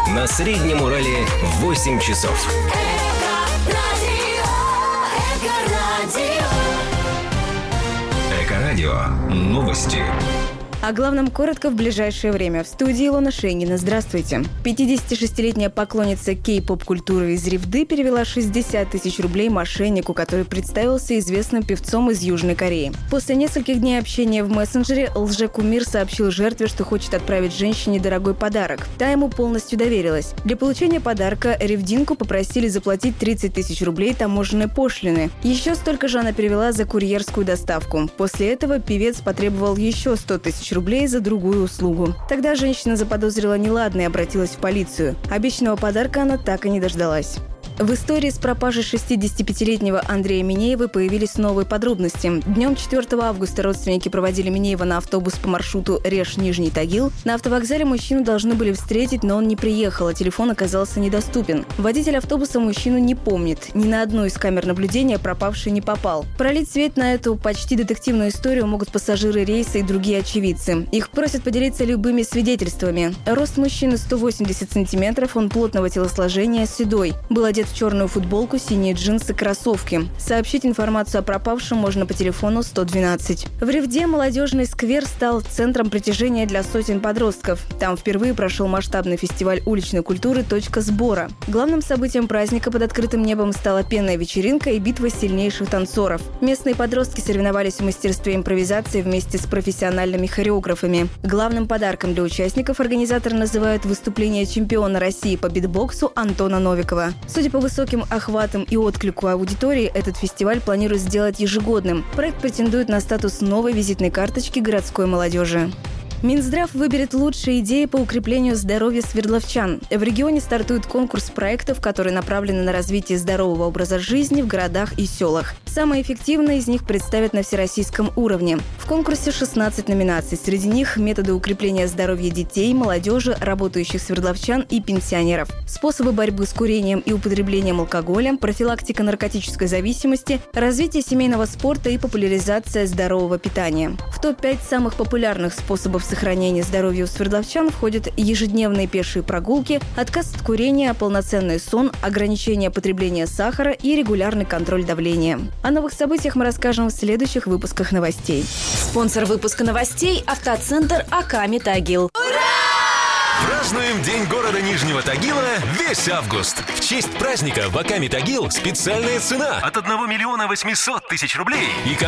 На Среднем Урале 8 часов. Эко-радио. Новости. О главном коротко в ближайшее время. В студии Илона Шейнгина. Здравствуйте. 56-летняя поклонница кей-поп-культуры из Ревды перевела 60 тысяч рублей мошеннику, который представился известным певцом из Южной Кореи. После нескольких дней общения в мессенджере лже-кумир сообщил жертве, что хочет отправить женщине дорогой подарок. Та ему полностью доверилась. Для получения подарка ревдинку попросили заплатить 30 тысяч рублей таможенной пошлины. Еще столько же она перевела за курьерскую доставку. После этого певец потребовал еще 100 тысяч рублей за другую услугу. Тогда женщина заподозрила неладное и обратилась в полицию. Обещанного подарка она так и не дождалась. В истории с пропажей 65-летнего Андрея Минеева появились новые подробности. Днем 4 августа родственники проводили Минеева на автобус по маршруту Реж-Нижний Тагил. На автовокзале мужчину должны были встретить, но он не приехал, а телефон оказался недоступен. Водитель автобуса мужчину не помнит. Ни на одну из камер наблюдения пропавший не попал. Пролить свет на эту почти детективную историю могут пассажиры рейса и другие очевидцы. Их просят поделиться любыми свидетельствами. Рост мужчины 180 сантиметров, он плотного телосложения, седой. Был одет в черную футболку, синие джинсы, кроссовки. Сообщить информацию о пропавшем можно по телефону 112. В Ревде молодежный сквер стал центром притяжения для сотен подростков. Там впервые прошел масштабный фестиваль уличной культуры «Точка сбора». Главным событием праздника под открытым небом стала пенная вечеринка и битва сильнейших танцоров. Местные подростки соревновались в мастерстве импровизации вместе с профессиональными хореографами. Главным подарком для участников организаторы называют выступление чемпиона России по битбоксу Антона Новикова. Судя по высоким охватам и отклику аудитории, этот фестиваль планируют сделать ежегодным. Проект претендует на статус новой визитной карточки городской молодежи. Минздрав выберет лучшие идеи по укреплению здоровья свердловчан. В регионе стартует конкурс проектов, которые направлены на развитие здорового образа жизни в городах и селах. Самые эффективные из них представят на всероссийском уровне. В конкурсе 16 номинаций. Среди них методы укрепления здоровья детей, молодежи, работающих свердловчан и пенсионеров, способы борьбы с курением и употреблением алкоголя, профилактика наркотической зависимости, развитие семейного спорта и популяризация здорового питания. В топ-5 самых популярных способов сохранения здоровья у свердловчан входят ежедневные пешие прогулки, отказ от курения, полноценный сон, ограничение потребления сахара и регулярный контроль давления. О новых событиях мы расскажем в следующих выпусках новостей. Спонсор выпуска новостей – автоцентр Аками Тагил. Празднуем День города Нижнего Тагила весь август. В честь праздника в Аками Тагил специальная цена от 1 800 000 рублей.